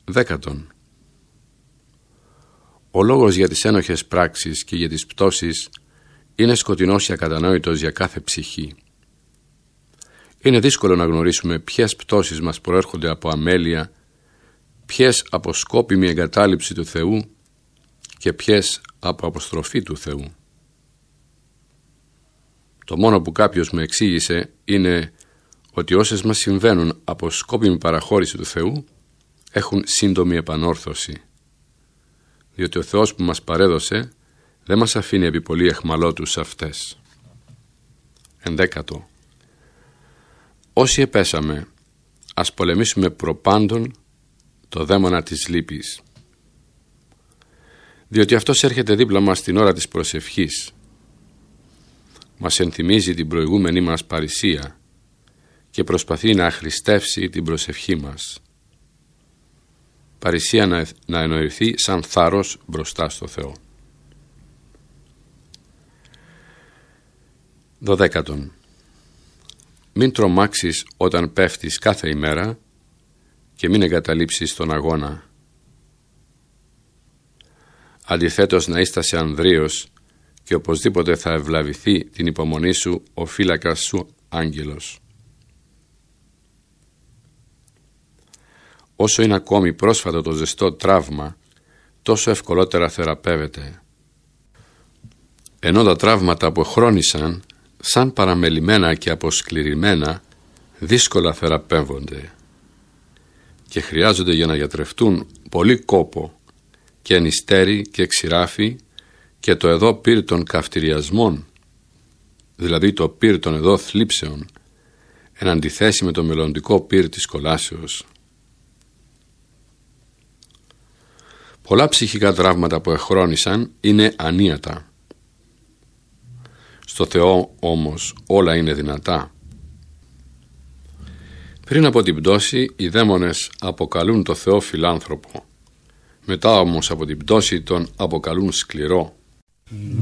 Δέκατον. Ο λόγος για τις ένοχες πράξεις και για τις πτώσεις είναι σκοτεινός και ακατανόητος για κάθε ψυχή. Είναι δύσκολο να γνωρίσουμε ποιες πτώσεις μας προέρχονται από αμέλεια, ποιες από σκόπιμη εγκατάλειψη του Θεού και ποιες από αποστροφή του Θεού. Το μόνο που κάποιος με εξήγησε είναι ότι όσες μας συμβαίνουν από σκόπιμη παραχώρηση του Θεού έχουν σύντομη επανόρθωση, διότι ο Θεός που μας παρέδωσε δεν μας αφήνει επί πολύ αιχμαλώτους σε αυτές. 11. Όσοι επέσαμε, ας πολεμήσουμε προπάντων το δαίμονα της λύπης, διότι αυτός έρχεται δίπλα μας την ώρα της προσευχής. Μας ενθυμίζει την προηγούμενη μας παρησία και προσπαθεί να αχρηστεύσει την προσευχή μας. Παρησία να εννοηθεί σαν θάρρος μπροστά στο Θεό. 12. Μην τρομάξεις όταν πέφτεις κάθε ημέρα και μην εγκαταλείψεις τον αγώνα. Αντιθέτως ναίστασαι ανδρείος και οπωσδήποτε θα ευλαβηθεί την υπομονή σου ο φύλακας σου άγγελος. Όσο είναι ακόμη πρόσφατο το ζεστό τραύμα, τόσο ευκολότερα θεραπεύεται. Ενώ τα τραύματα που χρόνισαν, σαν παραμελημένα και αποσκληρημένα, δύσκολα θεραπεύονται και χρειάζονται για να γιατρευτούν πολύ κόπο και νηστέρι και ξηράφι και το εδώ πυρ των καυτηριασμών, δηλαδή το πυρ των εδώ θλίψεων, εν αντιθέσει με το μελλοντικό πυρ της κολάσεως. Πολλά ψυχικά τραύματα που εχρόνισαν είναι ανίατα. Στο Θεό όμως όλα είναι δυνατά. Πριν από την πτώση οι δαίμονες αποκαλούν το Θεό φιλάνθρωπο. Μετά όμως από την πτώση τον αποκαλούν σκληρό.